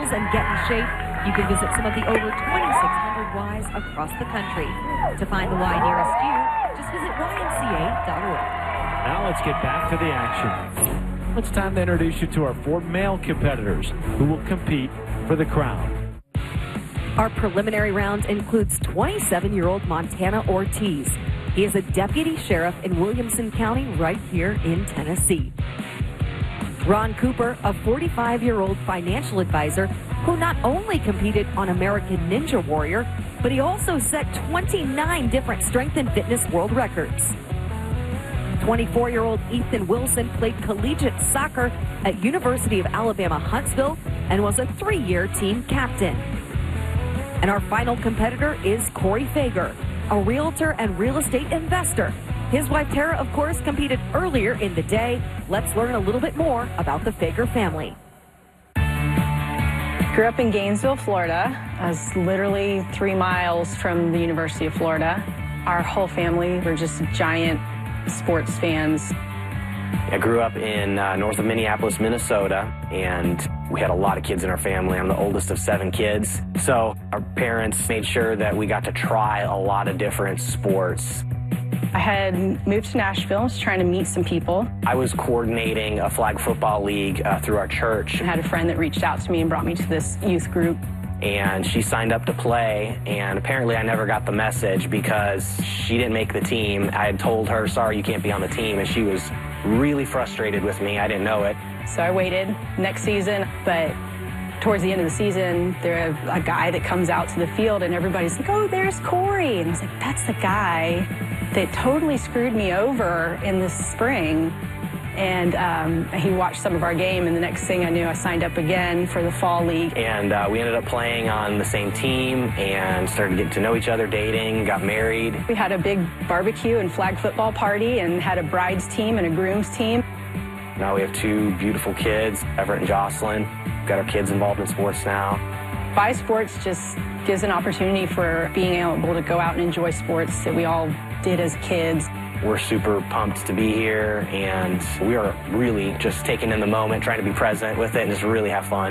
classes and get in shape, you can visit some of the over 2,600 Ys across the country. To find the Y nearest you, just visit ymca.org. Now let's get back to the action. It's time to introduce you to our 4 male competitors who will compete for the crown. Our preliminary round includes 27-year-old Montana Ortiz. He is a deputy sheriff in Williamson County right here in Tennessee. Ron Cooper, a 45-year-old financial advisor who not only competed on American Ninja Warrior, but he also set 29 different strength and fitness world records. 24-year-old Ethan Wilson played collegiate soccer at University of Alabama Huntsville and was a 3-year team captain. And our final competitor is Corey Fager, a realtor and real estate investor. His wife Tara, of course, competed earlier in the day. Let's learn a little bit more about the Fager family. Grew up in Gainesville, Florida. I was literally 3 miles from the University of Florida. Our whole family were just giant sports fans. I grew up in north of Minneapolis, Minnesota, and we had a lot of kids in our family. I'm the oldest of 7 kids. So our parents made sure that we got to try a lot of different sports. I had moved to Nashville, was trying to meet some people. I was coordinating a flag football league through our church. I had a friend that reached out to me and brought me to this youth group. And she signed up to play, and apparently I never got the message because she didn't make the team. I had told her, sorry, you can't be on the team, and she was really frustrated with me. I didn't know it. So I waited next season, but towards the end of the season, there's a guy that comes out to the field, and everybody's like, oh, there's Corey. And I was like, that's the guy that totally screwed me over in the spring. And he watched some of our game, and the next thing I knew, I signed up again for the fall league. And we ended up playing on the same team and started getting to know each other, dating, got married. We had a big barbecue and flag football party and had a bride's team and a groom's team. Now we have 2 beautiful kids, Everett and Jocelyn. Got our kids involved in sports now. Vi Sports just gives an opportunity for being able to go out and enjoy sports that we all did as kids. We're super pumped to be here, and we are really just taking in the moment, trying to be present with it, and just really have fun.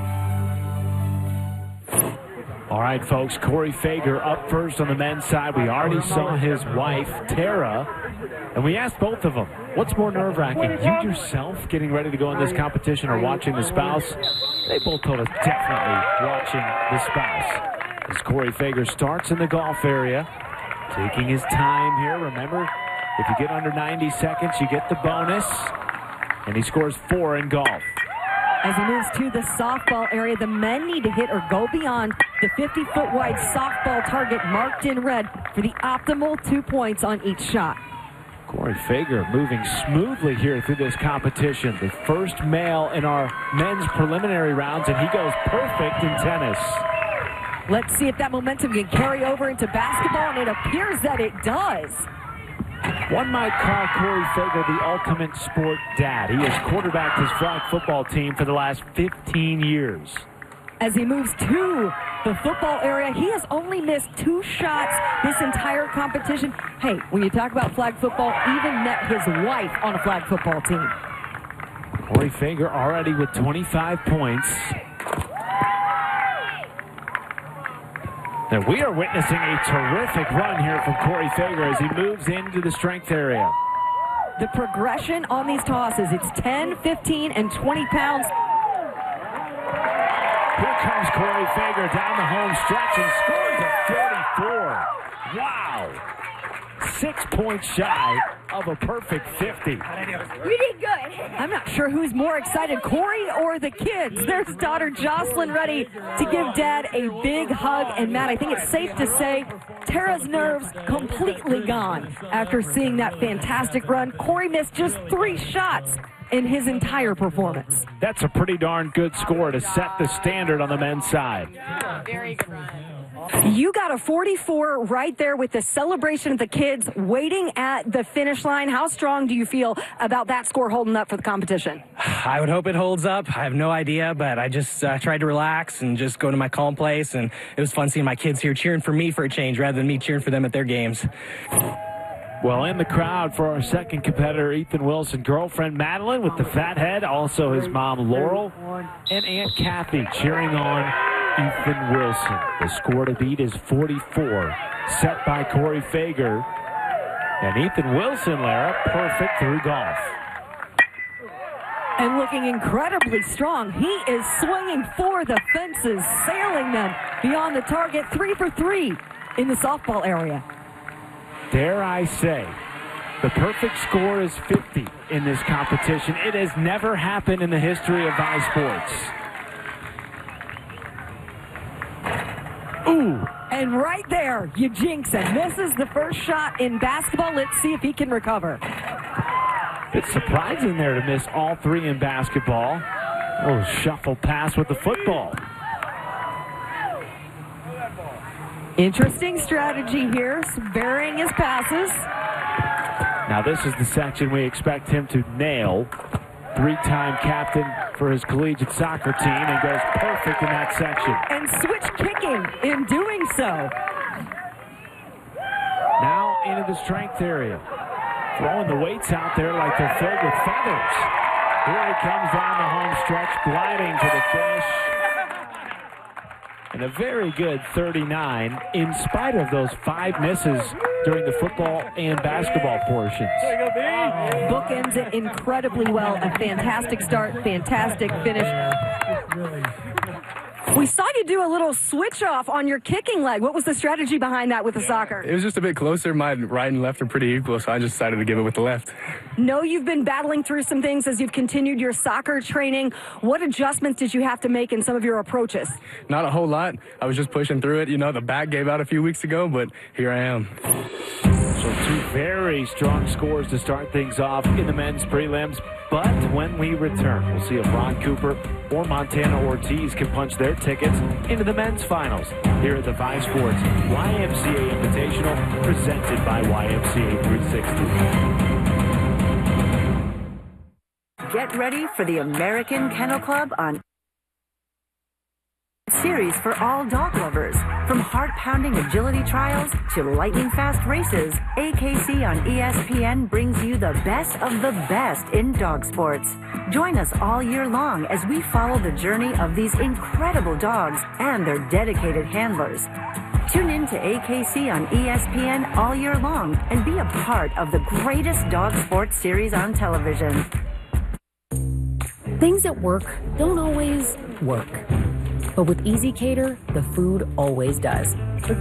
All right, folks, Corey Fager up first on the men's side. We already saw his wife, Tara, and we asked both of them, what's more nerve-wracking, you yourself getting ready to go in this competition or watching the spouse? They both told us definitely watching the spouse. As Corey Fager starts in the golf area, taking his time here. Remember, if you get under 90 seconds, you get the bonus. And he scores 4 in golf. As he moves to the softball area, the men need to hit or go beyond the 50-foot wide softball target marked in red for the optimal 2 points on each shot. Corey Fager moving smoothly here through this competition. The first male in our men's preliminary rounds, and he goes perfect in tennis. Let's see if that momentum can carry over into basketball, and it appears that it does. One might call Corey Fager the ultimate sport dad. He has quarterbacked his flag football team for the last 15 years. As he moves to the football area, he has only missed 2 shots this entire competition. Hey, when you talk about flag football, even met his wife on a flag football team. Corey Fager already with 25 points. And we are witnessing a terrific run here from Corey Fager as he moves into the strength area. The progression on these tosses, it's 10, 15, and 20 pounds. Here comes Corey Fager down the home stretch and scores a 44. Wow. 6 points shy of a perfect 50. You did good. I'm not sure who's more excited, Corey or the kids. There's daughter Jocelyn ready to give Dad a big hug. And Matt, I think it's safe to say Tara's nerves completely gone after seeing that fantastic run. Corey missed just 3 shots in his entire performance. That's a pretty darn good score to set the standard on the men's side. Very good run. You got a 44 right there with the celebration of the kids waiting at the finish line. How strong do you feel about that score holding up for the competition? I would hope it holds up. I have no idea, but I just tried to relax and just go to my calm place, and it was fun seeing my kids here cheering for me for a change rather than me cheering for them at their games. Well, in the crowd for our second competitor, Ethan Wilson, girlfriend Madeline with the fat head, also his mom Laurel, and Aunt Kathy cheering on Ethan Wilson. The score to beat is 44, set by Corey Fager. And Ethan Wilson, Lara, perfect through golf. And looking incredibly strong, he is swinging for the fences, sailing them beyond the target, 3 for 3 in the softball area. Dare I say, the perfect score is 50 in this competition. It has never happened in the history of Vi Sports. Ooh. And right there, you jinx it. Misses the first shot in basketball. Let's see if he can recover. It's surprising there to miss all 3 in basketball. Oh, shuffle pass with the football. Interesting strategy here, varying his passes. Now this is the section we expect him to nail. 3-time captain for his collegiate soccer team and goes perfect in that section. And switch kicking in doing so. Now into the strength area. Throwing the weights out there like they're filled with feathers. Here he comes down the home stretch, gliding to the finish. And a very good 39 in spite of those 5 misses during the football and basketball portions. Bookends it incredibly well. A fantastic start, fantastic finish. We saw you do a little switch off on your kicking leg. What was the strategy behind that with the soccer? It was just a bit closer. My right and left are pretty equal, so I just decided to give it with the left. Know you've been battling through some things as you've continued your soccer training. What adjustments did you have to make in some of your approaches? Not a whole lot. I was just pushing through it. You know, the back gave out a few weeks ago, but here I am. So 2 very strong scores to start things off in the men's prelims. But when we return, we'll see if Ron Cooper or Montana Ortiz can punch their tickets into the men's finals here at the Vi Sports YMCA Invitational, presented by YMCA 360. Get ready for the American Kennel Club on series for all dog lovers. From heart-pounding agility trials to lightning-fast races, AKC on ESPN brings you the best of the best in dog sports. Join us all year long as we follow the journey of these incredible dogs and their dedicated handlers. Tune in to AKC on ESPN all year long and be a part of the greatest dog sports series on television. Things at work don't always work. But with ezCater, the food always does.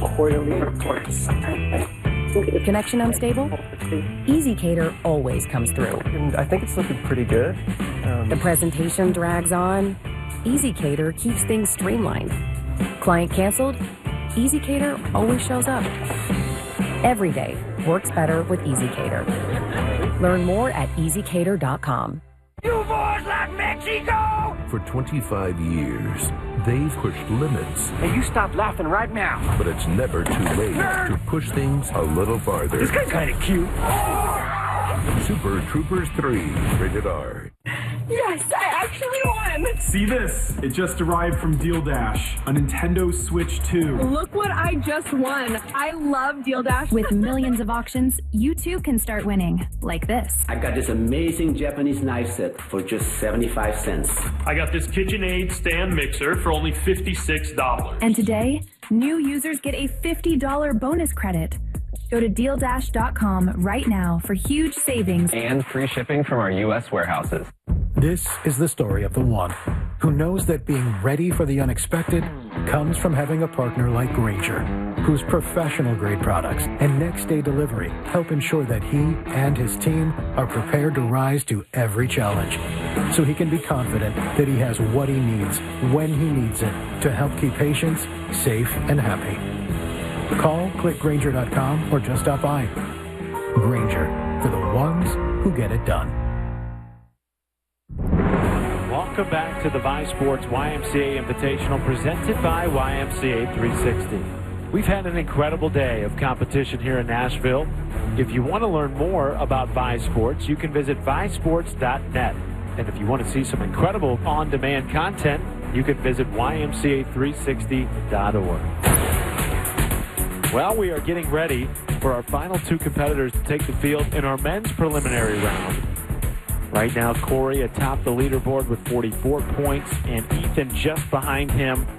Connection unstable? ezCater always comes through. I think it's looking pretty good. The presentation drags on? ezCater keeps things streamlined. Client canceled? ezCater always shows up. Every day works better with ezCater. Learn more at ezCater.com. You boys like Mexico? For 25 years, they've pushed limits. Hey, you stop laughing right now. But it's never too late to push things a little farther. This guy's kind of cute. Super Troopers 3, rated R. Yes, I actually won! See this? It just arrived from Deal Dash, a Nintendo Switch 2. Look what I just won. I love Deal Dash. With millions of auctions, you too can start winning, like this. I got this amazing Japanese knife set for just 75 cents. I got this KitchenAid stand mixer for only $56. And today, new users get a $50 bonus credit. Go to DealDash.com right now for huge savings and free shipping from our U.S. warehouses. This is the story of the one who knows that being ready for the unexpected comes from having a partner like Grainger, whose professional-grade products and next-day delivery help ensure that he and his team are prepared to rise to every challenge, so he can be confident that he has what he needs when he needs it to help keep patients safe and happy. Call, click Grainger.com, or just stop by. Grainger, for the ones who get it done. Welcome back to the Vi Sports YMCA Invitational, presented by YMCA 360. We've had an incredible day of competition here in Nashville. If you want to learn more about Vi Sports, you can visit visports.net. And if you want to see some incredible on-demand content, you can visit ymca360.org. Well, we are getting ready for our final two competitors to take the field in our men's preliminary round. Right now, Corey atop the leaderboard with 44 points, and Ethan just behind him